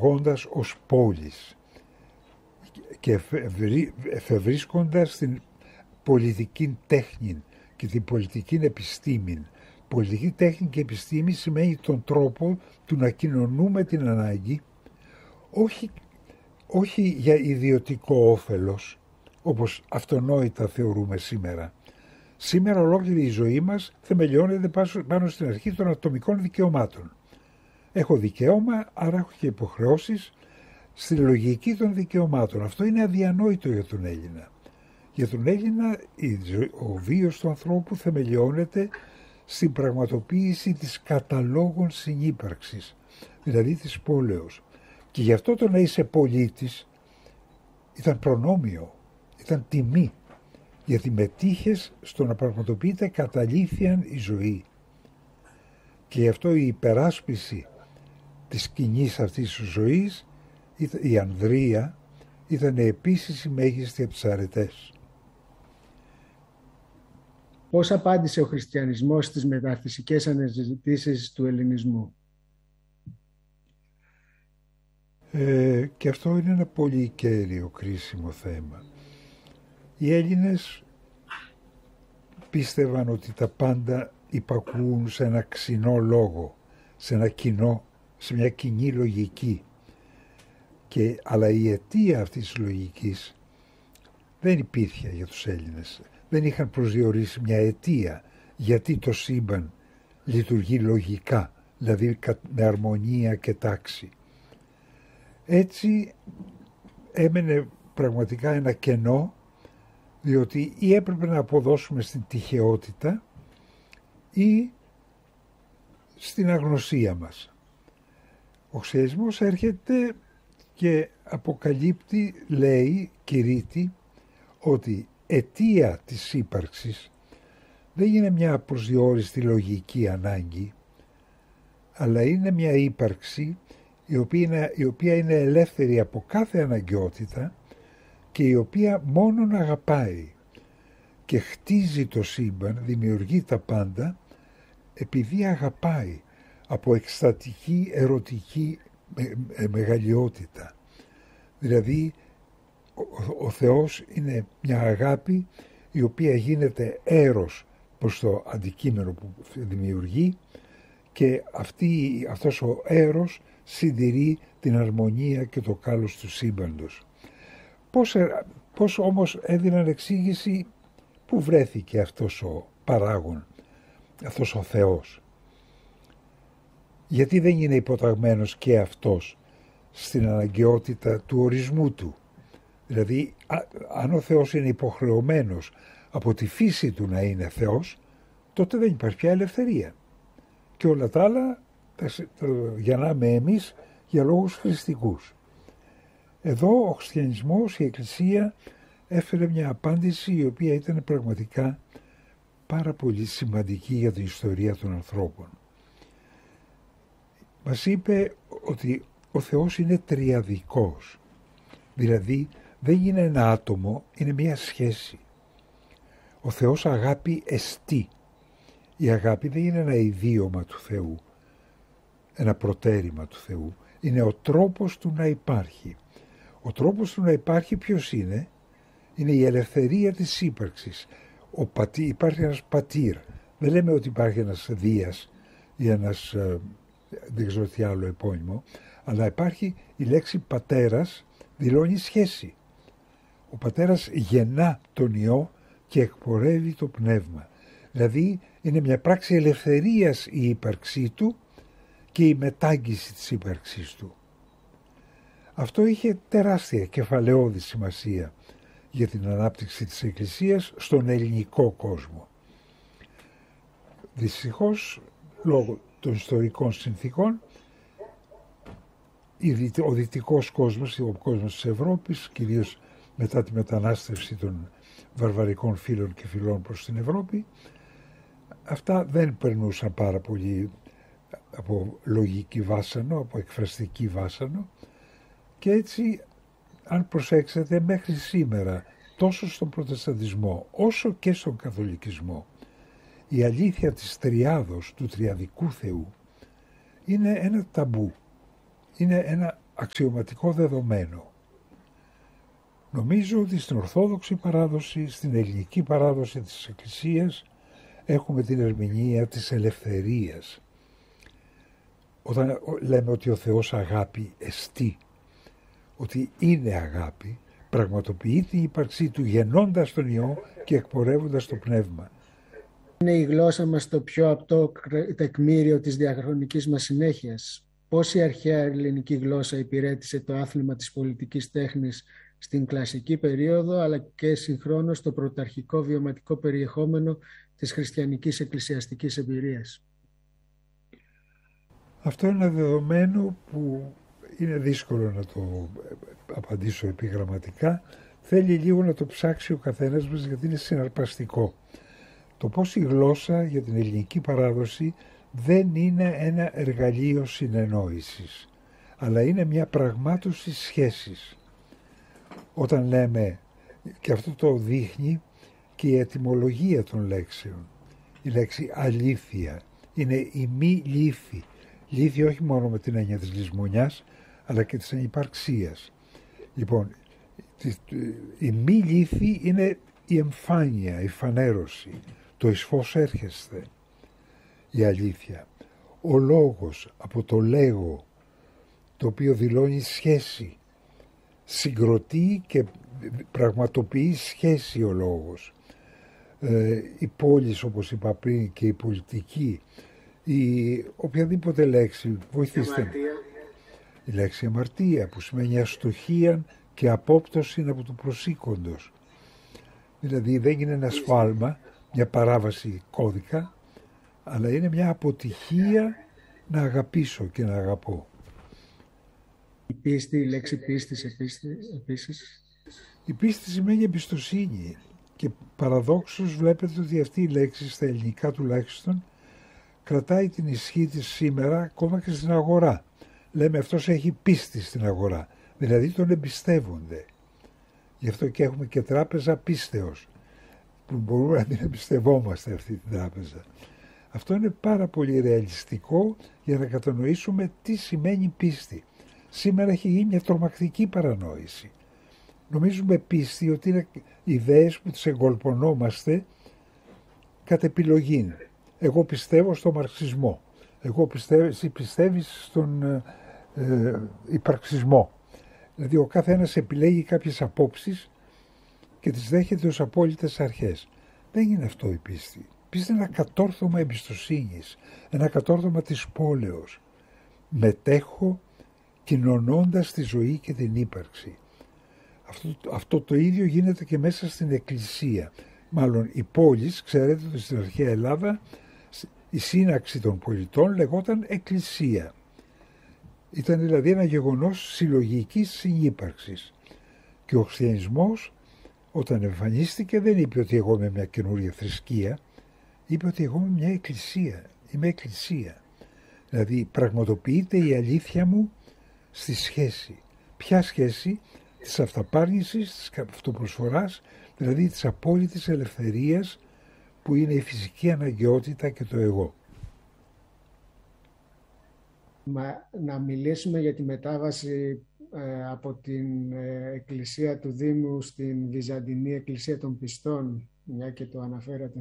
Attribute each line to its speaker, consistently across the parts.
Speaker 1: λειτουργώντας ως πόλεις και εφευρίσκοντας την πολιτική τέχνη και την πολιτική επιστήμη. Πολιτική τέχνη και επιστήμη σημαίνει τον τρόπο του να κοινωνούμε την ανάγκη, όχι για ιδιωτικό όφελος, όπως αυτονόητα θεωρούμε σήμερα. Σήμερα ολόκληρη η ζωή μας θεμελιώνεται πάνω στην αρχή των ατομικών δικαιωμάτων. Έχω δικαίωμα, άρα έχω και υποχρεώσεις στη λογική των δικαιωμάτων. Αυτό είναι αδιανόητο για τον Έλληνα. Για τον Έλληνα ο βίος του ανθρώπου θεμελιώνεται στην πραγματοποίηση της καταλόγων συνύπαρξης, δηλαδή της πόλεως. Και γι' αυτό το να είσαι πολίτης ήταν προνόμιο, ήταν τιμή, γιατί μετήχες στο να πραγματοποιείται καταλήθιαν η ζωή. Και γι' αυτό η υπεράσπιση της κοινής αυτής της ζωής, η ανδρεία, ήταν επίσης η μέγιστη από τις αρετές.
Speaker 2: Πώς απάντησε ο χριστιανισμός στις μεταφυσικές αναζητήσεις του ελληνισμού?
Speaker 1: Και αυτό είναι ένα πολύ κέριο κρίσιμο θέμα. Οι Έλληνες πίστευαν ότι τα πάντα υπακούουν σε ένα ξινό λόγο, σε μια κοινή λογική. Αλλά η αιτία αυτής της λογικής δεν υπήρχε για τους Έλληνες. Δεν είχαν προσδιορίσει μια αιτία γιατί το σύμπαν λειτουργεί λογικά, δηλαδή με αρμονία και τάξη. Έτσι έμενε πραγματικά ένα κενό, διότι ή έπρεπε να αποδώσουμε στην τυχαιότητα ή στην αγνωσία μας. Ο χριστιανισμός έρχεται και αποκαλύπτει, λέει, κηρύττει, ότι αιτία της ύπαρξης δεν είναι μια προσδιοριστή λογική ανάγκη, αλλά είναι μια ύπαρξη η οποία είναι ελεύθερη από κάθε αναγκαιότητα και η οποία μόνον αγαπάει και χτίζει το σύμπαν, δημιουργεί τα πάντα επειδή αγαπάει από εκστατική ερωτική μεγαλειότητα. Δηλαδή ο Θεός είναι μια αγάπη η οποία γίνεται έρος προς το αντικείμενο που δημιουργεί και αυτός ο έρος συντηρεί την αρμονία και το κάλος του σύμπαντος. Πώς όμως έδιναν εξήγηση που βρέθηκε αυτός ο παράγων, αυτός ο Θεός? Γιατί δεν είναι υποταγμένος και αυτός στην αναγκαιότητα του ορισμού του? Δηλαδή, αν ο Θεός είναι υποχρεωμένος από τη φύση του να είναι Θεός, τότε δεν υπάρχει πια ελευθερία. Και όλα τα άλλα τα γεννάμε εμείς για λόγους χρηστικούς. Εδώ ο χριστιανισμός, η Εκκλησία, έφερε μια απάντηση η οποία ήταν πραγματικά πάρα πολύ σημαντική για την ιστορία των ανθρώπων. Μας είπε ότι ο Θεός είναι τριαδικός, δηλαδή δεν είναι ένα άτομο, είναι μια σχέση. Ο Θεός αγάπη εστί. Η αγάπη δεν είναι ένα ιδίωμα του Θεού, ένα προτέρημα του Θεού. Είναι ο τρόπος του να υπάρχει. Ο τρόπος του να υπάρχει ποιος είναι? Είναι η ελευθερία της ύπαρξης. Υπάρχει ένας πατήρ. Δεν λέμε ότι υπάρχει ένας Δίας ή ένας δεν ξέρω τι άλλο επώνυμο, αλλά υπάρχει η λέξη πατέρας, δηλώνει σχέση. Ο πατέρας γεννά τον Υιό και εκπορεύει το πνεύμα. Δηλαδή είναι μια πράξη ελευθερίας η ύπαρξή του και η μετάγγιση της ύπαρξής του. Αυτό είχε τεράστια κεφαλαιώδη σημασία για την ανάπτυξη της Εκκλησίας στον ελληνικό κόσμο. Δυστυχώς, λόγω των ιστορικών συνθήκων, ο δυτικός κόσμος, ο κόσμος της Ευρώπης, κυρίως μετά τη μετανάστευση των βαρβαρικών φύλων και φυλών προς την Ευρώπη, αυτά δεν περνούσαν πάρα πολύ από λογική βάσανο, από εκφραστική βάσανο, και έτσι, αν προσέξετε, μέχρι σήμερα, τόσο στον Προτεσταντισμό όσο και στον Καθολικισμό, η αλήθεια της τριάδος, του τριαδικού Θεού, είναι ένα ταμπού. Είναι ένα αξιωματικό δεδομένο. Νομίζω ότι στην Ορθόδοξη παράδοση, στην ελληνική παράδοση της Εκκλησίας, έχουμε την ερμηνεία της ελευθερίας. Όταν λέμε ότι ο Θεός αγάπη εστί, ότι είναι αγάπη, πραγματοποιεί την ύπαρξή του γεννώντας τον Υιό και εκπορεύοντας το Πνεύμα.
Speaker 2: Είναι η γλώσσα μας το πιο απτό τεκμήριο της διαχρονικής μας συνέχειας. Πώς η αρχαία ελληνική γλώσσα υπηρέτησε το άθλημα της πολιτικής τέχνης στην κλασική περίοδο, αλλά και συγχρόνως το πρωταρχικό βιωματικό περιεχόμενο της χριστιανικής εκκλησιαστικής εμπειρίας.
Speaker 1: Αυτό είναι ένα δεδομένο που είναι δύσκολο να το απαντήσω επιγραμματικά. Θέλει λίγο να το ψάξει ο καθένας μας, γιατί είναι συναρπαστικό. Το πώς η γλώσσα για την ελληνική παράδοση δεν είναι ένα εργαλείο συνεννόησης, αλλά είναι μια πραγμάτωση σχέσης. Όταν λέμε, και αυτό το δείχνει και η ετυμολογία των λέξεων, η λέξη αλήθεια είναι η μη λύθη. Λύθη όχι μόνο με την έννοια της λησμονιάς, αλλά και της ανυπαρξίας. Λοιπόν, η μη λύθη είναι η εμφάνεια, η φανέρωση, το εις φως έρχεστε, η αλήθεια. Ο λόγος, από το λέγω, το οποίο δηλώνει σχέση, συγκροτεί και πραγματοποιεί σχέση ο λόγος. Η πόλη, όπως είπα πριν, και η πολιτική, η οποιαδήποτε λέξη, βοηθήστε. Η λέξη αμαρτία, που σημαίνει αστοχία και απόπτωση από το προσήκοντος. Δηλαδή δεν είναι ένα σφάλμα, μια παράβαση κώδικα, αλλά είναι μια αποτυχία να αγαπήσω και να αγαπώ.
Speaker 2: Η πίστη, η λέξη πίστης επίσης.
Speaker 1: Η πίστη σημαίνει εμπιστοσύνη και παραδόξως βλέπετε ότι αυτή η λέξη, στα ελληνικά τουλάχιστον, κρατάει την ισχύ της σήμερα ακόμα και στην αγορά. Λέμε αυτός έχει πίστη στην αγορά, δηλαδή τον εμπιστεύονται. Γι' αυτό και έχουμε και τράπεζα πίστεως, που μπορούμε να την εμπιστευόμαστε αυτή την τράπεζα. Αυτό είναι πάρα πολύ ρεαλιστικό για να κατανοήσουμε τι σημαίνει πίστη. Σήμερα έχει γίνει μια τρομακτική παρανόηση. Νομίζουμε πίστη ότι είναι ιδέες που τις εγκολπωνόμαστε κατ' επιλογή. Εγώ πιστεύω στο μαρξισμό. Εσύ πιστεύεις στον υπαρξισμό. Δηλαδή ο κάθε ένας επιλέγει κάποιες απόψεις και τις δέχεται ως απόλυτες αρχές. Δεν είναι αυτό η πίστη. Η πίστη είναι ένα κατόρθωμα εμπιστοσύνης, ένα κατόρθωμα της πόλεως. Μετέχω κοινωνώντας τη ζωή και την ύπαρξη. Αυτό το ίδιο γίνεται και μέσα στην Εκκλησία. Μάλλον η πόλη, ξέρετε ότι στην αρχαία Ελλάδα η σύναξη των πολιτών λεγόταν Εκκλησία. Ήταν δηλαδή ένα γεγονός συλλογικής συνύπαρξης. Και ο χριστιανισμός, όταν εμφανίστηκε, δεν είπε ότι εγώ είμαι μια καινούρια θρησκεία, είπε ότι εγώ είμαι μια εκκλησία, είμαι εκκλησία. Δηλαδή πραγματοποιείται η αλήθεια μου στη σχέση. Ποια σχέση? Της αυταπάρνησης, της αυτοπροσφοράς, δηλαδή της απόλυτης ελευθερίας που είναι η φυσική αναγκαιότητα και το εγώ.
Speaker 2: Να μιλήσουμε για τη μετάβαση από την Εκκλησία του Δήμου στην Βυζαντινή Εκκλησία των Πιστών, μια και το αναφέρατε.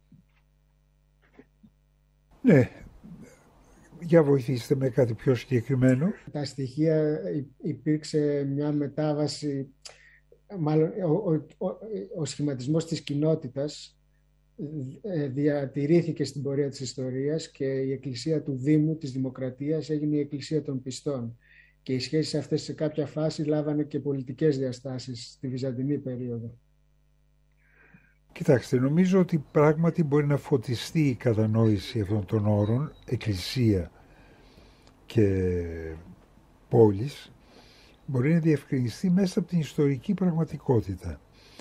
Speaker 1: Ναι, για βοηθήστε με κάτι πιο συγκεκριμένο.
Speaker 2: Τα στοιχεία υπήρξε μια μετάβαση, μάλλον ο σχηματισμός της κοινότητας διατηρήθηκε στην πορεία της ιστορίας και η Εκκλησία του Δήμου της Δημοκρατίας έγινε η Εκκλησία των Πιστών. Και οι σχέσεις αυτές σε κάποια φάση λάβανε και πολιτικές διαστάσεις στη Βυζαντινή περίοδο.
Speaker 1: Κοιτάξτε, νομίζω ότι πράγματι μπορεί να φωτιστεί η κατανόηση αυτών των όρων, εκκλησία και πόλης, μπορεί να διευκρινιστεί μέσα από την ιστορική πραγματικότητα.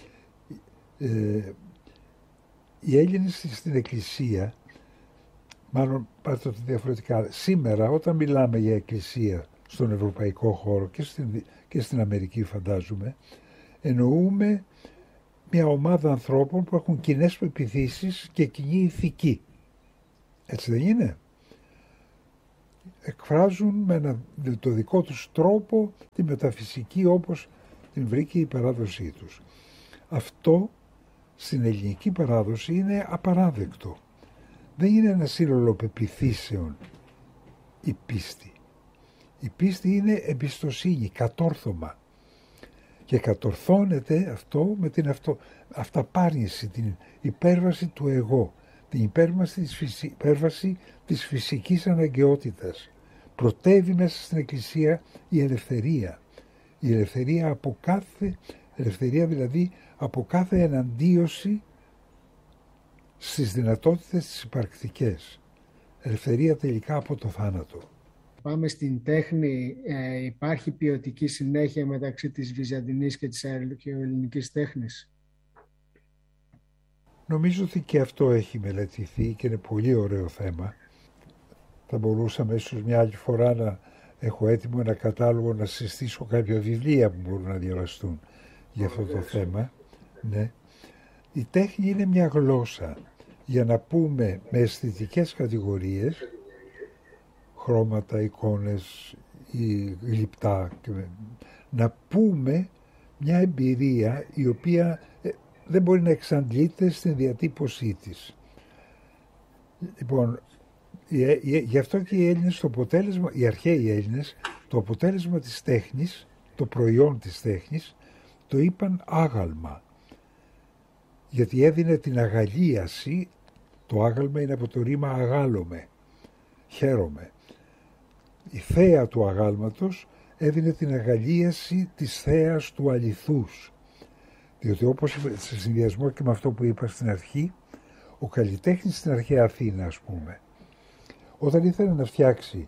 Speaker 1: Οι Έλληνες στην εκκλησία, μάλλον πάρτε το διαφορετικά, σήμερα όταν μιλάμε για εκκλησία στον ευρωπαϊκό χώρο και στην Αμερική φαντάζομαι, εννοούμε μια ομάδα ανθρώπων που έχουν κοινές πεποιθήσεις και κοινή ηθική. Έτσι δεν είναι? εκφράζουν με το δικό τους τρόπο τη μεταφυσική όπως την βρήκε η παράδοσή τους. Αυτό στην ελληνική παράδοση είναι απαράδεκτο. Δεν είναι ένα σύνολο πεποιθήσεων η πίστη. Η πίστη είναι εμπιστοσύνη, κατόρθωμα. Και κατορθώνεται αυτό με την αυταπάρνηση, την υπέρβαση του εγώ, την υπέρβαση της φυσικής αναγκαιότητας. Πρωτεύει μέσα στην Εκκλησία η ελευθερία. Η ελευθερία δηλαδή από κάθε εναντίωση στις δυνατότητες τις υπαρκτικές. Ελευθερία τελικά από το θάνατο.
Speaker 2: Πάμε στην τέχνη. Υπάρχει ποιοτική συνέχεια μεταξύ της βυζαντινής και της αρχαιοελληνικής τέχνης?
Speaker 1: Νομίζω ότι και αυτό έχει μελετηθεί και είναι πολύ ωραίο θέμα. Θα μπορούσαμε ίσως μια άλλη φορά να έχω έτοιμο ένα κατάλογο, να συστήσω κάποια βιβλία που μπορούν να διαβαστούν για αυτό το θέμα. Ναι. Η τέχνη είναι μια γλώσσα για να πούμε με αισθητικές κατηγορίες, χρώματα, εικόνες ή γλυπτά, να πούμε μια εμπειρία η οποία δεν μπορεί να εξαντλείται στην διατύπωσή της. Λοιπόν, γι' αυτό και οι Έλληνες, οι αρχαίοι Έλληνες, το αποτέλεσμα της τέχνης, το προϊόν της τέχνης, το είπαν άγαλμα. Γιατί έδινε την αγαλίαση, το άγαλμα είναι από το ρήμα αγάλωμε, χαίρομαι. Η θέα του αγάλματος έδινε την αγαλίαση της θέας του αληθούς. Διότι όπως σε συνδυασμό και με αυτό που είπα στην αρχή, ο καλλιτέχνης στην αρχαία Αθήνα, ας πούμε, όταν ήθελε να φτιάξει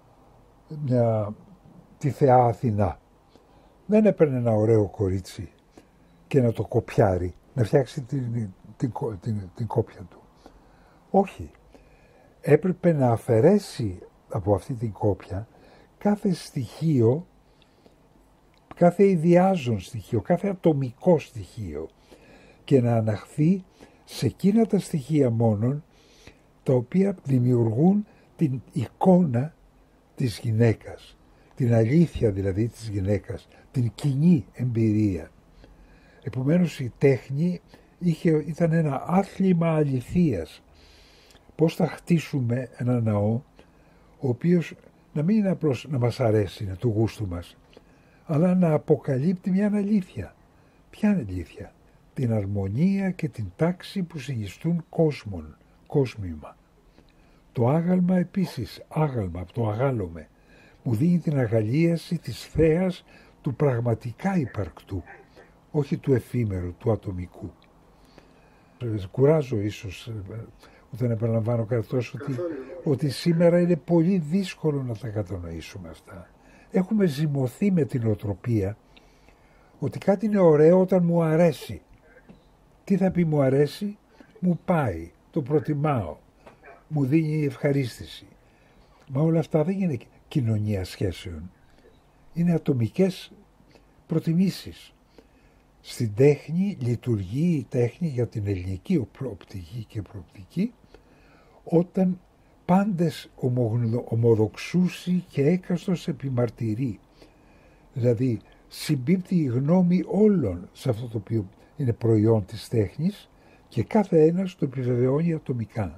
Speaker 1: τη θεά Αθηνά, δεν έπαιρνε ένα ωραίο κορίτσι και να το κοπιάρει, να φτιάξει την κόπια του. Όχι. Έπρεπε να αφαιρέσει από αυτή την κόπια κάθε στοιχείο, κάθε ιδιάζον στοιχείο, κάθε ατομικό στοιχείο και να αναχθεί σε εκείνα τα στοιχεία μόνον τα οποία δημιουργούν την εικόνα της γυναίκας, την αλήθεια δηλαδή της γυναίκας, την κοινή εμπειρία. Επομένως η τέχνη ήταν ένα άθλημα αληθείας. Πώς θα χτίσουμε ένα ναό ο οποίος να μην είναι απλώς να μας αρέσει, είναι του γούστου μας, αλλά να αποκαλύπτει μια αλήθεια. Ποια είναι αλήθεια? Την αρμονία και την τάξη που συνιστούν κόσμημα. Το άγαλμα επίσης, άγαλμα, από το αγάλωμε, μου δίνει την αγαλίαση της θέας του πραγματικά υπαρκτού, όχι του εφήμερου, του ατομικού. Κουράζω ίσως όταν επαναλαμβάνω καθώς ότι σήμερα είναι πολύ δύσκολο να τα κατανοήσουμε αυτά. Έχουμε ζυμωθεί με την οτροπία ότι κάτι είναι ωραίο όταν μου αρέσει. Τι θα πει μου αρέσει? Μου πάει, το προτιμάω, μου δίνει ευχαρίστηση. Μα όλα αυτά δεν είναι κοινωνία σχέσεων. Είναι ατομικές προτιμήσεις. Στην τέχνη λειτουργεί η τέχνη για την ελληνική οπτική και προοπτική όταν πάντες ομοδοξούσι και έκαστος επιμαρτυρεί. Δηλαδή συμπίπτει η γνώμη όλων σε αυτό το οποίο είναι προϊόν της τέχνης και κάθε ένας το επιβεβαιώνει ατομικά.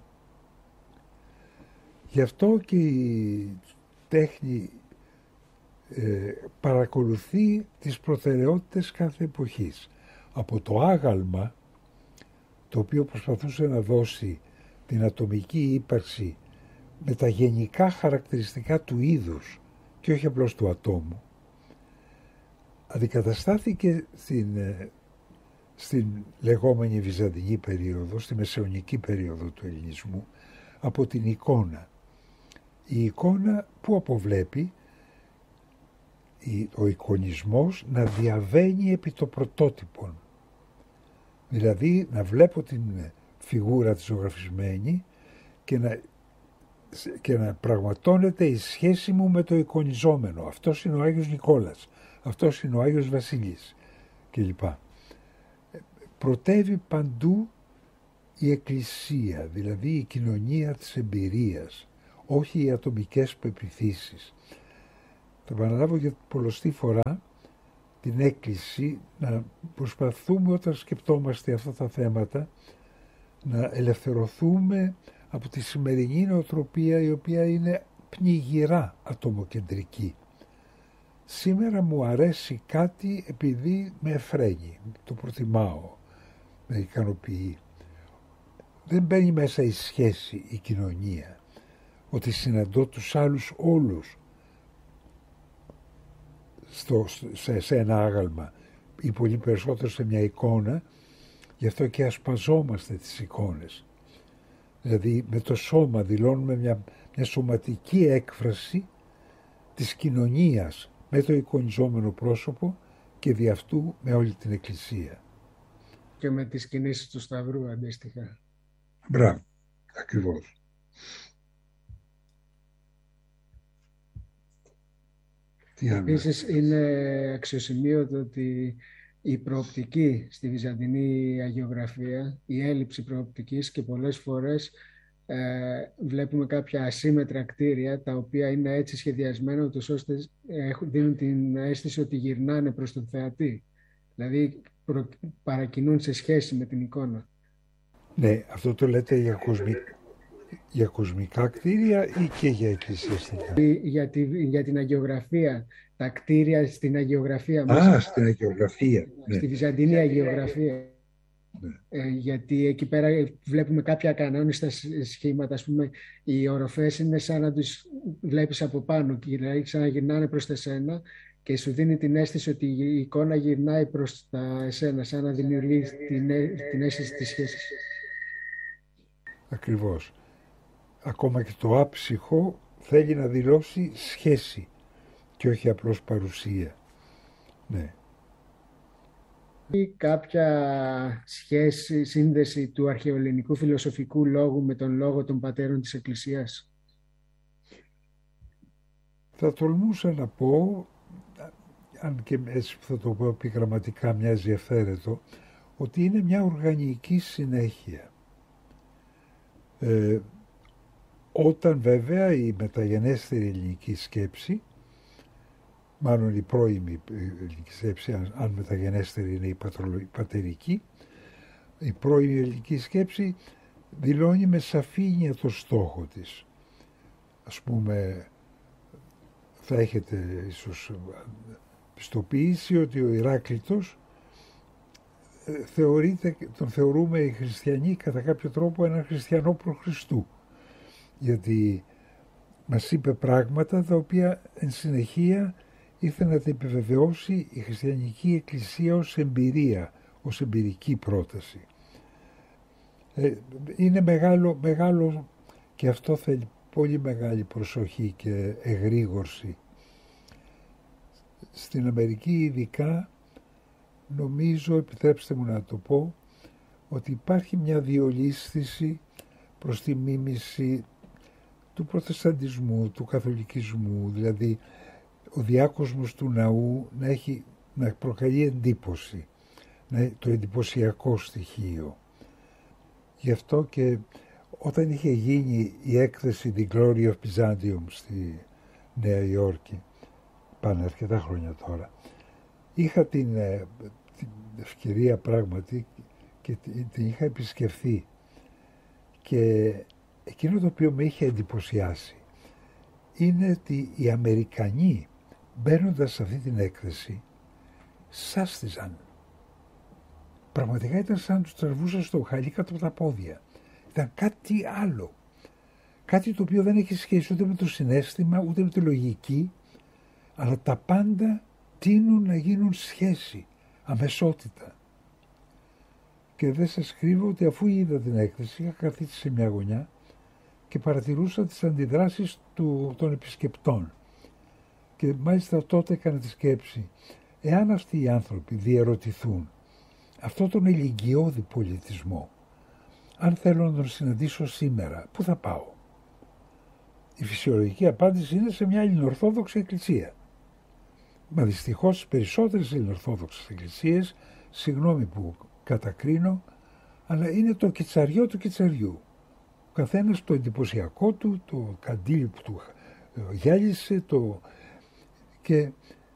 Speaker 1: Γι' αυτό και η τέχνη παρακολουθεί τις προτεραιότητες κάθε εποχής. Από το άγαλμα, το οποίο προσπαθούσε να δώσει την ατομική ύπαρξη με τα γενικά χαρακτηριστικά του είδους και όχι απλώς του ατόμου, αντικαταστάθηκε στην λεγόμενη βυζαντινή περίοδο, στη μεσαιωνική περίοδο του ελληνισμού, από την εικόνα. Η εικόνα που αποβλέπει ο εικονισμός να διαβαίνει επί το πρωτότυπον. Δηλαδή να βλέπω την φιγούρα της ζωγραφισμένη και να πραγματώνεται η σχέση μου με το εικονιζόμενο. Αυτός είναι ο Άγιος Νικόλας, αυτός είναι ο Άγιος Βασίλης κλπ. Πρωτεύει παντού η Εκκλησία, δηλαδή η κοινωνία της εμπειρίας, όχι οι ατομικές πεποιθήσεις. Θα επαναλάβω για πολλοστή φορά την έκκληση να προσπαθούμε όταν σκεπτόμαστε αυτά τα θέματα να ελευθερωθούμε από τη σημερινή νοοτροπία, η οποία είναι πνιγυρά ατομοκεντρική. Σήμερα μου αρέσει κάτι επειδή με εφραίνει, το προτιμάω, με ικανοποιεί. Δεν μπαίνει μέσα η σχέση, η κοινωνία, ότι συναντώ τους άλλους όλους σε ένα άγαλμα ή πολύ περισσότερο σε μια εικόνα, γι' αυτό και ασπαζόμαστε τις εικόνες. Δηλαδή με το σώμα δηλώνουμε μια σωματική έκφραση της κοινωνίας με το εικονιζόμενο πρόσωπο και δι' αυτού με όλη την Εκκλησία.
Speaker 2: Και με τις κινήσεις του Σταυρού αντίστοιχα.
Speaker 1: Μπράβο, ακριβώς.
Speaker 2: Επίσης είναι αξιοσημείωτο ότι η προοπτική στη Βυζαντινή αγιογραφία, η έλλειψη προοπτικής, και πολλές φορές βλέπουμε κάποια ασύμετρα κτίρια τα οποία είναι έτσι σχεδιασμένα ούτως ώστε δίνουν την αίσθηση ότι γυρνάνε προς τον θεατή. Δηλαδή παρακινούν σε σχέση με την εικόνα.
Speaker 1: Ναι, αυτό το λέτε για κοσμικά κτίρια ή και για εκκλησιαστικά?
Speaker 2: Για την αγιογραφία, τα κτίρια στην αγιογραφία μας.
Speaker 1: Στην αγιογραφία.
Speaker 2: Στη Βυζαντινή αγιογραφία.
Speaker 1: Ναι.
Speaker 2: Γιατί εκεί πέρα βλέπουμε κάποια ακανόνιστα σχήματα, ας πούμε, οι οροφές είναι σαν να τους βλέπεις από πάνω, δηλαδή ξαναγυρνάνε προς εσένα και σου δίνει την αίσθηση ότι η εικόνα γυρνάει προς εσένα, σαν να δημιουργεί την αίσθηση της σχέσης.
Speaker 1: Ακριβώς. Ακόμα και το άψυχο θέλει να δηλώσει σχέση και όχι απλώς παρουσία. Ναι.
Speaker 2: Ή κάποια σχέση, σύνδεση του αρχαιοελληνικού φιλοσοφικού λόγου με τον λόγο των πατέρων της Εκκλησίας?
Speaker 1: Θα τολμούσα να πω, αν και έτσι θα το πω επιγραμματικά μοιάζει ευθέρετο, ότι είναι μια οργανική συνέχεια. Όταν βέβαια η μεταγενέστερη ελληνική σκέψη, μάλλον η πρώιμη ελληνική σκέψη, αν μεταγενέστερη είναι η πατερική, η πρώιμη ελληνική σκέψη δηλώνει με σαφήνεια το στόχο της. Ας πούμε, θα έχετε ίσως πιστοποιήσει ότι ο Ηράκλειτος τον θεωρούμε οι χριστιανοί κατά κάποιο τρόπο έναν χριστιανό προ Χριστού, γιατί μας είπε πράγματα τα οποία εν συνεχεία ήθελε να τα επιβεβαιώσει η χριστιανική εκκλησία ως εμπειρία, ως εμπειρική πρόταση. Είναι μεγάλο και αυτό θέλει πολύ μεγάλη προσοχή και εγρήγορση. Στην Αμερική ειδικά νομίζω, επιτρέψτε μου να το πω, ότι υπάρχει μια διολίσθηση προς τη μίμηση του προτεσταντισμού, του καθολικισμού, δηλαδή ο διάκοσμος του ναού να προκαλεί εντύπωση, το εντυπωσιακό στοιχείο. Γι' αυτό και όταν είχε γίνει η έκθεση The Glory of Byzantium στη Νέα Υόρκη, πάνε αρκετά χρόνια τώρα, είχα την ευκαιρία πράγματι και την είχα επισκεφθεί, και εκείνο το οποίο με είχε εντυπωσιάσει είναι ότι οι Αμερικανοί, μπαίνοντας σε αυτή την έκθεση, σάστιζαν. Πραγματικά ήταν σαν να τους τραβούσαν στο χαλί κάτω από τα πόδια. Ήταν κάτι άλλο. Κάτι το οποίο δεν έχει σχέση ούτε με το συναίσθημα, ούτε με τη λογική, αλλά τα πάντα τείνουν να γίνουν σχέση, αμεσότητα. Και δεν σας κρύβω ότι αφού είδα την έκθεση, είχα καθίσει σε μια γωνιά και παρατηρούσα τις αντιδράσεις των επισκεπτών. Και μάλιστα τότε έκανα τη σκέψη, εάν αυτοί οι άνθρωποι διερωτηθούν αυτό τον ηλικιώδη πολιτισμό, αν θέλω να τον συναντήσω σήμερα, πού θα πάω? Η φυσιολογική απάντηση είναι σε μια ελληνοορθόδοξη εκκλησία. Μα δυστυχώς στις περισσότερες ελληνοορθόδοξες εκκλησίες, συγγνώμη που κατακρίνω, αλλά είναι το κιτσαριό του κιτσαριού. καθένας το εντυπωσιακό του, το καντήλι που του γυάλισε, και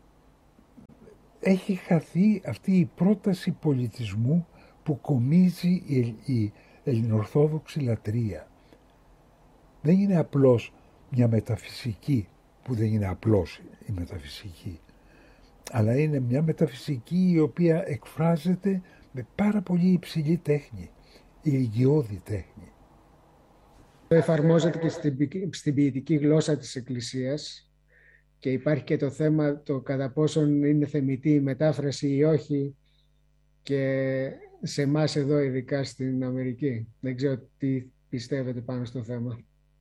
Speaker 1: έχει χαθεί αυτή η πρόταση πολιτισμού που κομίζει η ελληνοορθόδοξη λατρεία. Δεν είναι απλώς μια μεταφυσική, που δεν είναι απλώς η μεταφυσική, αλλά είναι μια μεταφυσική η οποία εκφράζεται με πάρα πολύ υψηλή τέχνη, ηλικιώδη τέχνη.
Speaker 2: Εφαρμόζεται και στην ποιητική γλώσσα της Εκκλησίας και υπάρχει και το θέμα το κατά πόσον είναι θεμιτή η μετάφραση ή όχι, και σε εμάς εδώ ειδικά στην Αμερική. Δεν ξέρω τι πιστεύετε πάνω στο θέμα.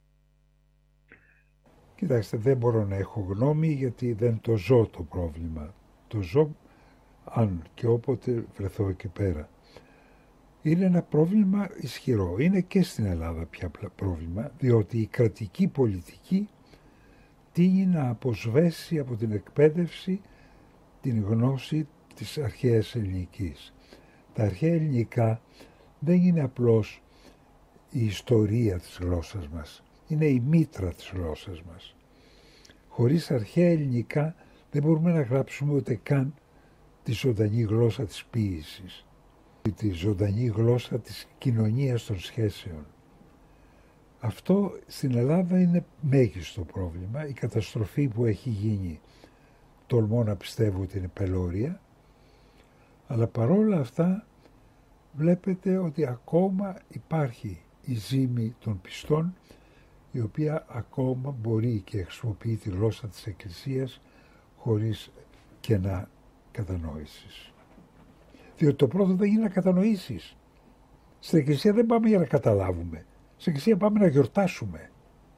Speaker 1: Κοιτάξτε, δεν μπορώ να έχω γνώμη γιατί δεν το ζω το πρόβλημα. Το ζω αν και όποτε βρεθώ εκεί πέρα. Είναι ένα πρόβλημα ισχυρό. Είναι και στην Ελλάδα πια πρόβλημα, διότι η κρατική πολιτική τείνει να αποσβέσει από την εκπαίδευση την γνώση της αρχαίας ελληνικής. Τα αρχαία ελληνικά δεν είναι απλώς η ιστορία της γλώσσας μας. Είναι η μήτρα της γλώσσας μας. Χωρίς αρχαία ελληνικά δεν μπορούμε να γράψουμε ούτε καν τη ζωντανή γλώσσα της ποίησης, τη ζωντανή γλώσσα της κοινωνίας των σχέσεων. Αυτό στην Ελλάδα είναι μέγιστο πρόβλημα. Η καταστροφή που έχει γίνει, τολμώ να πιστεύω ότι είναι πελώρια, αλλά παρόλα αυτά βλέπετε ότι ακόμα υπάρχει η ζήμη των πιστών, η οποία ακόμα μπορεί και χρησιμοποιεί τη γλώσσα της Εκκλησίας χωρίς κενά κατανόησης. Διότι το πρώτο δεν είναι να κατανοήσεις. Στην Εκκλησία δεν πάμε για να καταλάβουμε. Στην Εκκλησία πάμε να γιορτάσουμε.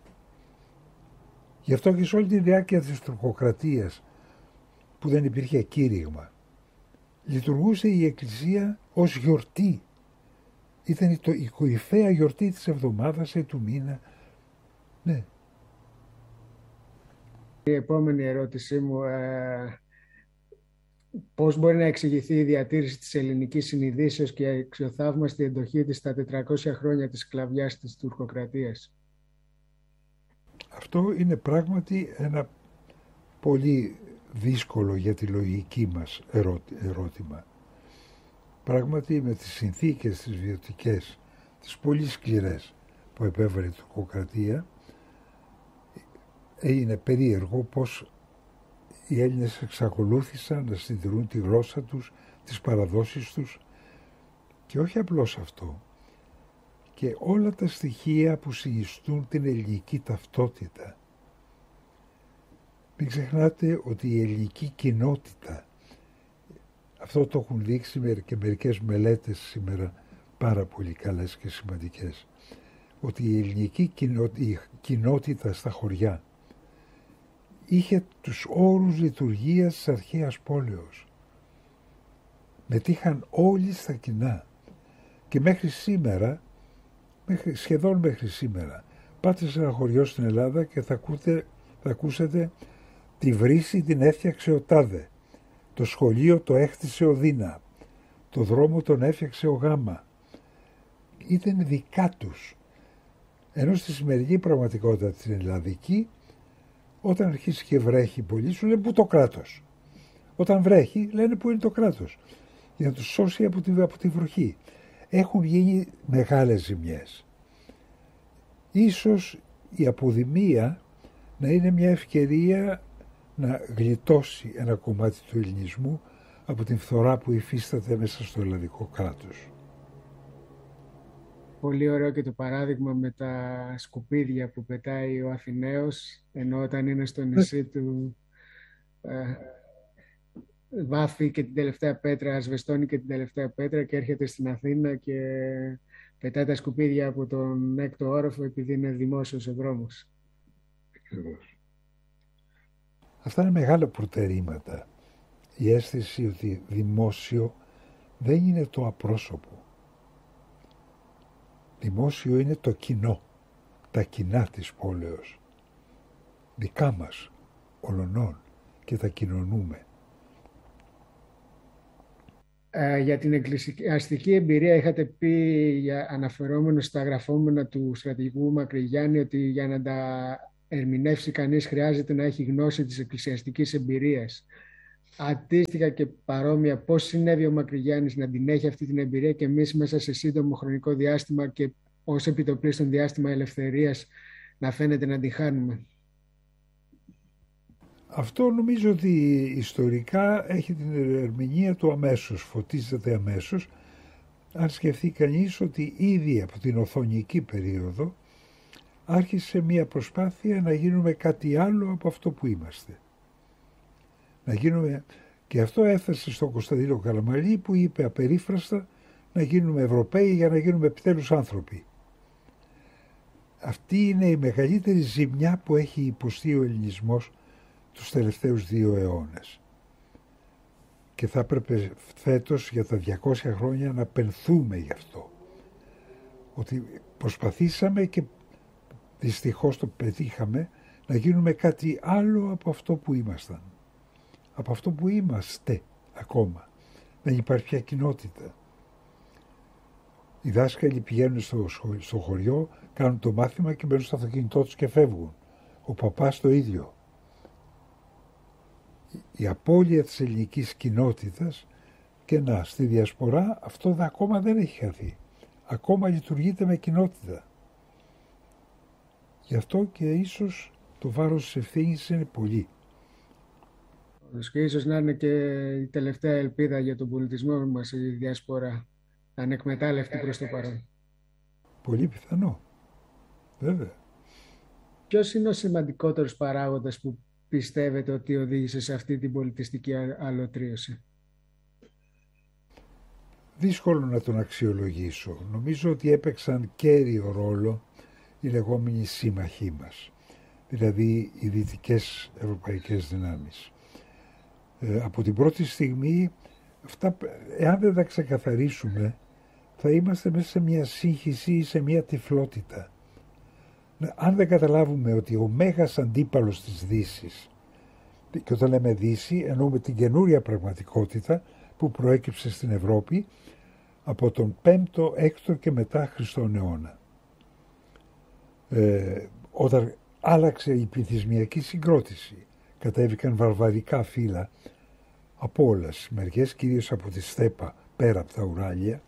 Speaker 1: Γι' αυτό και σε όλη τη διάρκεια της τουρκοκρατίας, που δεν υπήρχε κήρυγμα, λειτουργούσε η Εκκλησία ως γιορτή. Ήταν η κορυφαία γιορτή της εβδομάδας ή του μήνα. Ναι.
Speaker 2: Η επόμενη ερώτησή μου, πώς μπορεί να εξηγηθεί η διατήρηση της ελληνικής συνειδήσεως και η αξιοθαύμαστη εντοχή της στα 400 χρόνια της σκλαβιάς της τουρκοκρατίας?
Speaker 1: Αυτό είναι πράγματι ένα πολύ δύσκολο για τη λογική μας ερώτημα. Πράγματι με τις συνθήκες τις βιωτικές, τις πολύ σκληρές που επέβαλε η τουρκοκρατία, έγινε περίεργο πως οι Έλληνες εξακολούθησαν να συντηρούν τη γλώσσα τους, τις παραδόσεις τους, και όχι απλώς αυτό, και όλα τα στοιχεία που συνιστούν την ελληνική ταυτότητα. Μην ξεχνάτε ότι η ελληνική κοινότητα, αυτό το έχουν δείξει και μερικές μελέτες σήμερα πάρα πολύ καλές και σημαντικές, ότι η ελληνική κοινότητα στα χωριά είχε τους όρους λειτουργίας της αρχαίας πόλεως. Μετήχαν όλοι στα κοινά και μέχρι σήμερα, σχεδόν μέχρι σήμερα, πάτε σε ένα χωριό στην Ελλάδα και θα ακούσετε τη βρύση την έφτιαξε ο τάδε, το σχολείο το έχτισε ο Δίνα, το δρόμο τον έφτιαξε ο Γάμα. Ήταν δικά τους. Ενώ στη σημερινή πραγματικότητα την ελλαδική, όταν αρχίσει και βρέχει πολύ, σου λένε πού το κράτος. Όταν βρέχει, λένε πού είναι το κράτος. Για να τους σώσει από τη βροχή. Έχουν γίνει μεγάλες ζημιές. Ίσως η αποδημία να είναι μια ευκαιρία να γλιτώσει ένα κομμάτι του ελληνισμού από την φθορά που υφίσταται μέσα στο ελλαδικό κράτος.
Speaker 2: Πολύ ωραίο και το παράδειγμα με τα σκουπίδια που πετάει ο Αθηναίος, ενώ όταν είναι στο νησί του βάφει και την τελευταία πέτρα, ασβεστώνει και την τελευταία πέτρα και έρχεται στην Αθήνα και πετάει τα σκουπίδια από τον έκτο όροφο επειδή είναι δημόσιος ο δρόμος.
Speaker 1: Ακριβώς. Αυτά είναι μεγάλα προτερήματα. Η αίσθηση ότι δημόσιο δεν είναι το απρόσωπο. Δημόσιο είναι το κοινό, τα κοινά της πόλεως. Δικά μας, ολονών, και τα κοινωνούμε.
Speaker 2: Για την εκκλησιαστική εμπειρία είχατε πει, αναφερόμενο στα γραφόμενα του στρατηγικού Μακρυγιάννη, ότι για να τα ερμηνεύσει κανείς χρειάζεται να έχει γνώση της εκκλησιαστικής εμπειρίας. Αντίστοιχα και παρόμοια, πώς συνέβη ο Μακρυγιάννης να την έχει αυτή την εμπειρία και εμείς μέσα σε σύντομο χρονικό διάστημα και ως επιτοπλίστων διάστημα ελευθερίας να φαίνεται να την χάνουμε?
Speaker 1: Αυτό νομίζω ότι ιστορικά έχει την ερμηνεία του αμέσως, φωτίζεται αμέσως. Αν σκεφτεί κανείς ότι ήδη από την οθωνική περίοδο άρχισε μια προσπάθεια να γίνουμε κάτι άλλο από αυτό που είμαστε. Να γίνουμε... Και αυτό έφτασε στον Κωνσταντίνο Καραμαλή που είπε απερίφραστα να γίνουμε Ευρωπαίοι για να γίνουμε επιτέλους άνθρωποι. Αυτή είναι η μεγαλύτερη ζημιά που έχει υποστεί ο ελληνισμός τους τελευταίους 2 αιώνες. Και θα έπρεπε φέτος για τα 200 χρόνια να πενθούμε γι' αυτό. Ότι προσπαθήσαμε και δυστυχώς το πετύχαμε να γίνουμε κάτι άλλο από αυτό που ήμασταν. Από αυτό που είμαστε ακόμα. Δεν υπάρχει πια κοινότητα. Οι δάσκαλοι πηγαίνουν στο χωριό, κάνουν το μάθημα και μπαίνουν στο αυτοκίνητό τους και φεύγουν. Ο παπάς το ίδιο. Η απώλεια της ελληνικής κοινότητας και να στη διασπορά αυτό ακόμα δεν έχει χαθεί. Ακόμα λειτουργείται με κοινότητα. Γι' αυτό και ίσως το βάρος της ευθύνης είναι πολύ.
Speaker 2: Και ίσως να είναι και η τελευταία ελπίδα για τον πολιτισμό μας η διασπορά, ανεκμετάλλευτη προς το παρόν.
Speaker 1: Πολύ πιθανό, βέβαια.
Speaker 2: Ποιος είναι ο σημαντικότερος παράγοντας που πιστεύετε ότι οδήγησε σε αυτή την πολιτιστική αλωτρίωση?
Speaker 1: Δύσκολο να τον αξιολογήσω. Νομίζω ότι έπαιξαν κέριο ρόλο οι λεγόμενοι σύμμαχοί μας, δηλαδή οι δυτικές ευρωπαϊκές δυνάμεις. Από την πρώτη στιγμή, αυτά, εάν δεν τα ξεκαθαρίσουμε, θα είμαστε μέσα σε μια σύγχυση ή σε μια τυφλότητα. Αν δεν καταλάβουμε ότι ο μέγας αντίπαλος της Δύσης, και όταν λέμε Δύση εννοούμε την καινούρια πραγματικότητα που προέκυψε στην Ευρώπη από τον 5ο, 6ο και μετά Χριστόν αιώνα. Όταν άλλαξε η πληθυσμιακή συγκρότηση, κατέβηκαν βαρβαρικά φύλλα από όλες τις μεριές, κυρίως από τη στέπα πέρα από τα Ουράλια,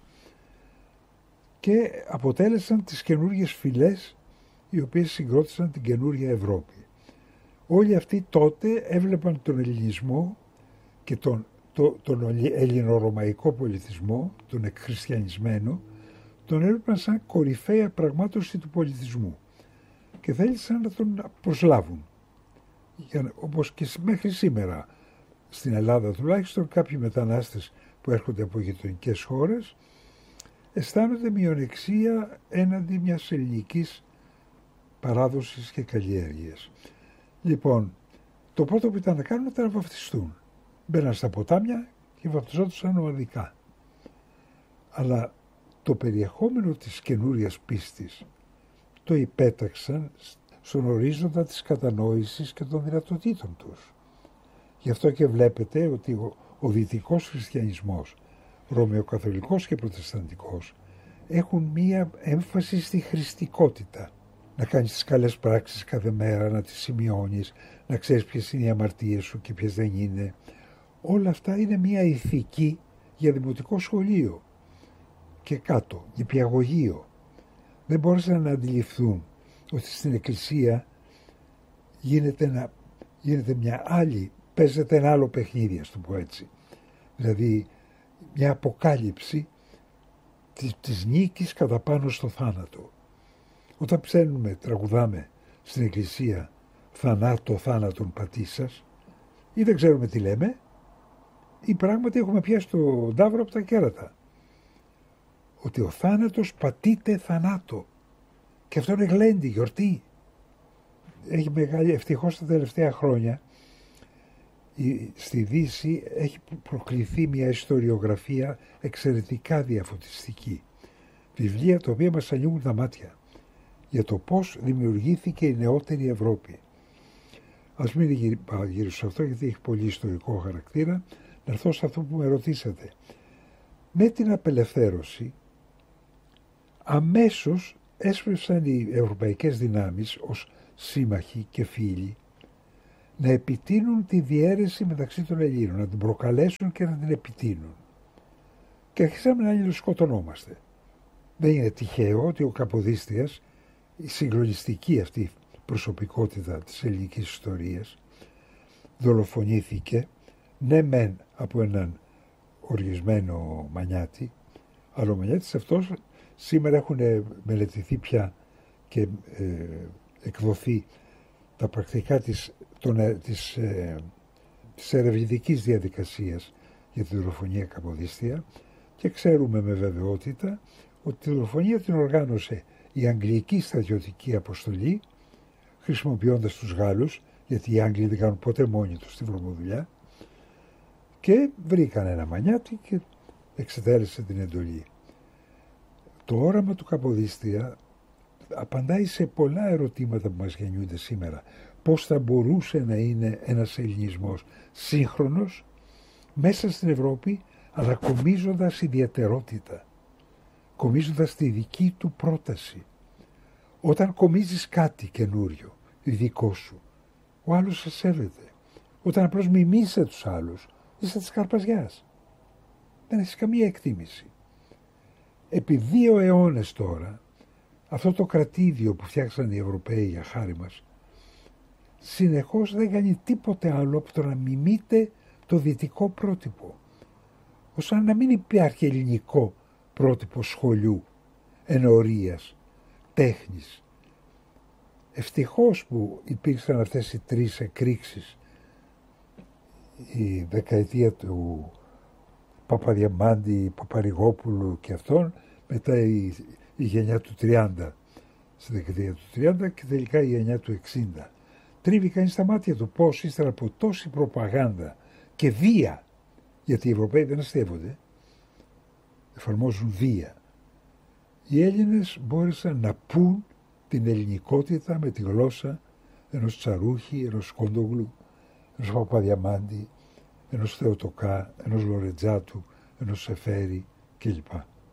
Speaker 1: και αποτέλεσαν τις καινούργιες φυλές οι οποίες συγκρότησαν την καινούρια Ευρώπη. Όλοι αυτοί τότε έβλεπαν τον ελληνισμό και τον ελληνορωμαϊκό πολιτισμό, τον εκχριστιανισμένο, τον έβλεπαν σαν κορυφαία πραγμάτωση του πολιτισμού και θέλησαν να τον προσλάβουν. Όπως και μέχρι σήμερα στην Ελλάδα τουλάχιστον κάποιοι μετανάστες που έρχονται από γειτονικές χώρες αισθάνονται μειονεξία έναντι μιας ελληνικής παράδοσης και καλλιέργειας. Λοιπόν, το πρώτο που ήταν να κάνουν ήταν να βαφτιστούν. Μπαίναν στα ποτάμια και βαπτιζόντουσαν ομαδικά. Αλλά το περιεχόμενο της καινούριας πίστης το υπέταξαν στον ορίζοντα της κατανόησης και των δυνατοτήτων τους. Γι' αυτό και βλέπετε ότι ο δυτικός χριστιανισμός, ρωμαιοκαθολικός και προτεσταντικός, έχουν μία έμφαση στη χρηστικότητα. Να κάνεις τις καλές πράξεις κάθε μέρα, να τις σημειώνεις, να ξέρεις ποιες είναι οι αμαρτίες σου και ποιες δεν είναι. Όλα αυτά είναι μία ηθική για δημοτικό σχολείο και κάτω, για πιαγωγείο. Δεν μπόρεσαν να αντιληφθούν ότι στην Εκκλησία γίνεται μια άλλη, παίζεται ένα άλλο παιχνίδι, ας το πω έτσι. Δηλαδή μια αποκάλυψη της νίκης κατά πάνω στο θάνατο. Όταν ψένουμε, τραγουδάμε στην Εκκλησία «Θανάτω θάνατον πατήσας» ή δεν ξέρουμε τι λέμε, ή πράγματι έχουμε πιάσει το ντάβρο από τα κέρατα. Ότι ο θάνατος πατείται θανάτο. Και αυτό είναι γλέντι, γιορτή. Έχει μεγάλη, ευτυχώς τα τελευταία χρόνια, στη Δύση έχει προκληθεί μια ιστοριογραφία εξαιρετικά διαφωτιστική. Βιβλία τα οποία μας ανοίγουν τα μάτια για το πώς δημιουργήθηκε η νεότερη Ευρώπη. Ας μην γύρω σε αυτό γιατί έχει πολύ ιστορικό χαρακτήρα. Να έρθω σε αυτό που με ρωτήσατε. Με την απελευθέρωση αμέσως έσπευσαν οι ευρωπαϊκές δυνάμεις ως σύμμαχοι και φίλοι να επιτείνουν τη διαίρεση μεταξύ των Ελλήνων, να την προκαλέσουν και να την επιτείνουν. Και αρχίσαμε να αλληλοσκοτωνόμαστε. Δεν είναι τυχαίο ότι ο Καποδίστριας, η συγκλονιστική αυτή προσωπικότητα της ελληνικής ιστορίας, δολοφονήθηκε, ναι μεν από έναν οργισμένο μανιάτη, αλλά ο μανιάτης αυτός σήμερα έχουν μελετηθεί πια και εκδοθεί τα πρακτικά της ερευνητικής διαδικασίας για τη δολοφονία Καποδίστρια και ξέρουμε με βεβαιότητα ότι τη δολοφονία την οργάνωσε η Αγγλική στρατιωτική αποστολή χρησιμοποιώντας τους Γάλλους, γιατί οι Άγγλοι δεν κάνουν ποτέ μόνοι τους τη βρωμοδουλειά, και βρήκαν ένα μανιάτη και εξετέλεσε την εντολή. Το όραμα του Καποδίστρια απαντάει σε πολλά ερωτήματα που μας γεννιούνται σήμερα. Πώς θα μπορούσε να είναι ένας ελληνισμός σύγχρονος μέσα στην Ευρώπη, αλλά κομίζοντας ιδιαιτερότητα, κομίζοντας τη δική του πρόταση. Όταν κομίζεις κάτι καινούριο, δικό σου, ο άλλος σε σέβεται. Όταν απλώς μιμείσαι τους άλλους, είσαι της Καρπαζιάς. Δεν έχεις καμία εκτίμηση. Επί 2 αιώνες τώρα, αυτό το κρατήδιο που φτιάξαν οι Ευρωπαίοι για χάρη μας, συνεχώς δεν κάνει τίποτε άλλο από το να μιμείται το δυτικό πρότυπο. Ώστε να μην υπάρχει ελληνικό πρότυπο σχολείου, ενορίας, τέχνης. Ευτυχώς που υπήρξαν αυτές οι 3 εκρήξεις, η δεκαετία του Παπαδιαμάντη, Παπαρηγόπουλου και αυτών, μετά η γενιά του 30, στη δεκαετία του 30 και τελικά η γενιά του 60. Τρίβει κανείς στα μάτια του πώς ύστερα από τόση προπαγάνδα και βία, γιατί οι Ευρωπαίοι δεν αστεύονται, εφαρμόζουν βία, οι Έλληνες μπόρεσαν να πούν την ελληνικότητα με τη γλώσσα ενός Τσαρούχη, ενός Κόντογλου, ενός Παπαδιαμάντη, ενός Θεοτοκά, ενός Λορετζάτου, ενός Σεφέρη κλπ.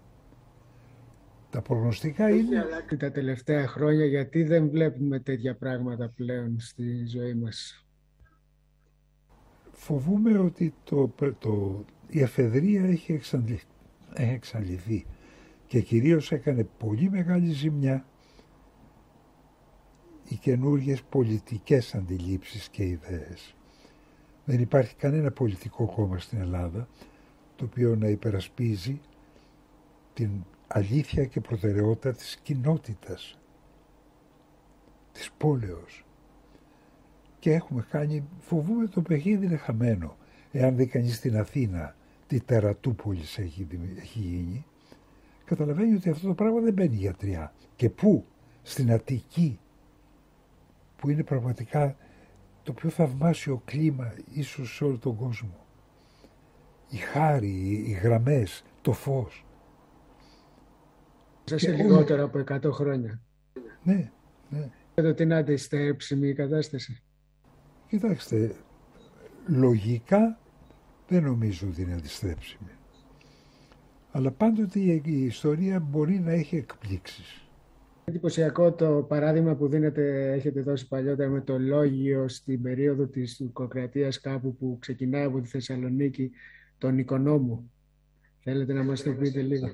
Speaker 1: Τα προγνωστικά είναι...
Speaker 2: Τα τελευταία χρόνια, γιατί δεν βλέπουμε τέτοια πράγματα πλέον στη ζωή μας?
Speaker 1: Φοβούμαι ότι η εφεδρεία έχει εξαντληθεί και κυρίως έκανε πολύ μεγάλη ζημιά οι καινούργιες πολιτικές αντιλήψεις και ιδέες. Δεν υπάρχει κανένα πολιτικό κόμμα στην Ελλάδα το οποίο να υπερασπίζει την αλήθεια και προτεραιότητα της κοινότητας, της πόλεως. Και έχουμε κάνει, φοβούμαι το παιχνίδι είναι χαμένο. Εάν δει κανείς στην Αθήνα τι τερατούπολης έχει γίνει, καταλαβαίνει ότι αυτό το πράγμα δεν μπαίνει γιατριά. Και πού? Στην Αττική, που είναι πραγματικά το πιο θαυμάσιο κλίμα ίσως σε όλο τον κόσμο. Η χάρη, οι γραμμές, το φως.
Speaker 2: Σε λιγότερο από 100 χρόνια.
Speaker 1: Ναι, ναι.
Speaker 2: Ότι είναι αντιστρέψιμη η κατάσταση.
Speaker 1: Κοιτάξτε, λογικά δεν νομίζω ότι είναι αντιστρέψιμη. Αλλά πάντοτε η ιστορία μπορεί να έχει εκπλήξεις.
Speaker 2: Εντυπωσιακό το παράδειγμα που έχετε δώσει παλιότερα με το λόγιο στην περίοδο της τουρκοκρατίας, κάπου που ξεκινάει από τη Θεσσαλονίκη, τον Οικονόμου. Θέλετε να μας το πείτε λίγο?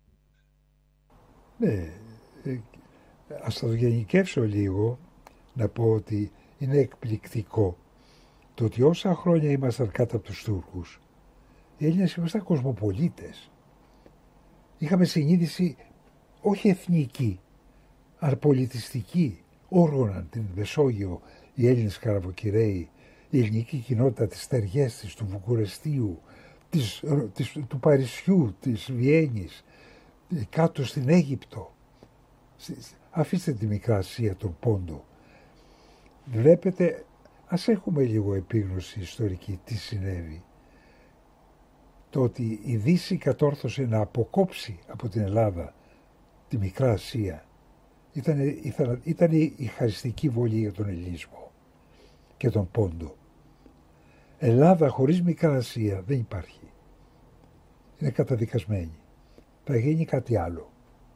Speaker 1: Ναι, ας το γενικεύσω λίγο, να πω ότι είναι εκπληκτικό το ότι όσα χρόνια ήμασταν κάτω από τους Τούρκους, οι Έλληνες ήμασταν κοσμοπολίτες. Είχαμε συνείδηση όχι εθνική, αλλά πολιτιστική. Όργωναν την Μεσόγειο οι Έλληνες καραβοκυρέοι, η ελληνική κοινότητα της Τεριέστης, του Βουκουρεστίου, του Παρισιού, της Βιέννης, κάτω στην Αίγυπτο. Αφήστε τη Μικρά Ασία, τον Πόντο. Βλέπετε, ας έχουμε λίγο επίγνωση ιστορική τι συνέβη. Το ότι η Δύση κατόρθωσε να αποκόψει από την Ελλάδα τη Μικρά Ασία ήταν η χαριστική βολή για τον Ελληνισμό και τον Πόντο. Ελλάδα χωρίς Μικρά Ασία δεν υπάρχει. είναι καταδικασμένη. Θα γίνει κάτι άλλο.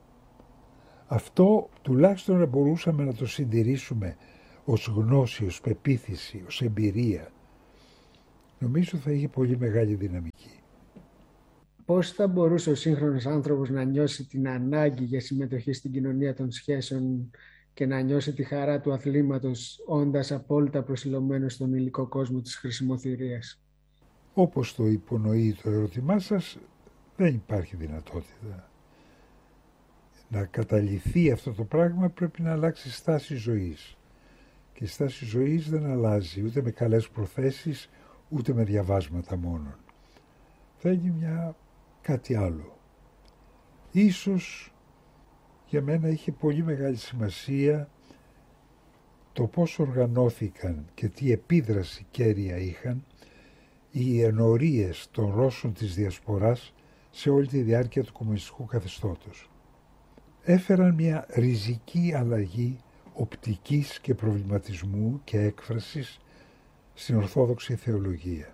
Speaker 1: Αυτό τουλάχιστον μπορούσαμε να το συντηρήσουμε ως γνώση, ως πεποίθηση, ως εμπειρία. Νομίζω θα είχε πολύ μεγάλη δυναμική.
Speaker 2: Πώς θα μπορούσε ο σύγχρονος άνθρωπος να νιώσει την ανάγκη για συμμετοχή στην κοινωνία των σχέσεων και να νιώσει τη χαρά του αθλήματος, όντας απόλυτα προσιλωμένος στον υλικό κόσμο της χρησιμοθυρίας?
Speaker 1: Όπως το υπονοεί το ερώτημά σας, δεν υπάρχει δυνατότητα. Να καταλυθεί αυτό το πράγμα πρέπει να αλλάξει στάση ζωής. Και η στάση ζωής δεν αλλάζει ούτε με καλές προθέσεις, ούτε με διαβάσματα μόνον. Θέλει κάτι άλλο. Ίσως για μένα είχε πολύ μεγάλη σημασία το πώς οργανώθηκαν και τι επίδραση κέρια είχαν οι ενορίες των Ρώσων της Διασποράς σε όλη τη διάρκεια του κομμουνιστικού καθεστώτος. Έφεραν μια ριζική αλλαγή οπτικής και προβληματισμού και έκφρασης στην Ορθόδοξη θεολογία.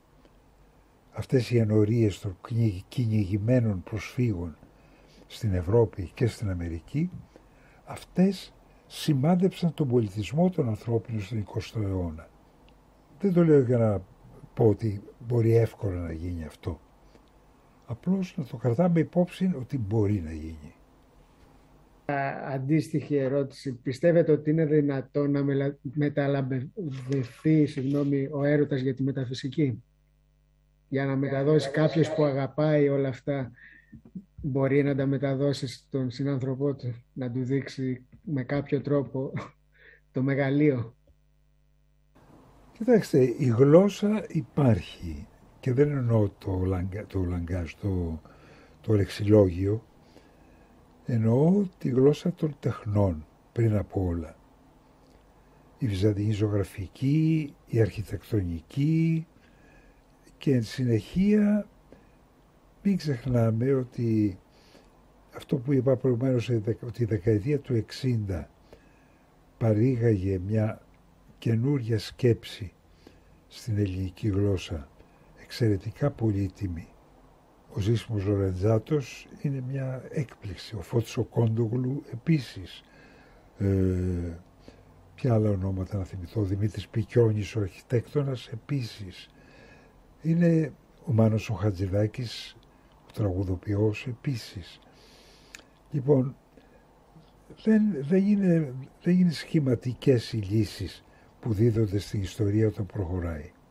Speaker 1: Αυτές οι ενορίες των κυνηγημένων προσφύγων στην Ευρώπη και στην Αμερική, αυτές σημάδεψαν τον πολιτισμό των ανθρώπινων στον 20ο αιώνα. Δεν το λέω για να πω ότι μπορεί εύκολα να γίνει αυτό. Απλώς να το κρατάμε υπόψη ότι μπορεί να γίνει.
Speaker 2: Αντίστοιχη ερώτηση. Πιστεύετε ότι είναι δυνατό να μεταλαμπευθεί ο έρωτας για τη μεταφυσική? Για να μεταδώσει κάποιος που αγαπάει όλα αυτά, μπορεί να τα μεταδώσει στον συνάνθρωπό του, να του δείξει με κάποιο τρόπο το μεγαλείο?
Speaker 1: Κοιτάξτε, η γλώσσα υπάρχει και δεν εννοώ το λαγκάζ, το λεξιλόγιο, εννοώ τη γλώσσα των τεχνών πριν από όλα. Η βυζαντινή ζωγραφική, η αρχιτεκτονική και εν συνεχεία μην ξεχνάμε ότι αυτό που είπα προηγουμένως, ότι η δεκαετία του 60 παρήγαγε μια καινούρια σκέψη στην ελληνική γλώσσα, εξαιρετικά πολύτιμη. Ο Ζήσιμος Λορεντζάτος είναι μια έκπληξη, ο Φώτης ο Κόντογλου επίσης. Ποια άλλα ονόματα να θυμηθώ, ο Δημήτρης Πικιόνης, ο αρχιτέκτονας επίσης. Είναι ο Μάνος ο Χατζηδάκης, ο τραγουδοποιός επίσης. Λοιπόν, δεν είναι σχηματικές οι λύσεις που δίδονται στην ιστορία όταν προχωράει.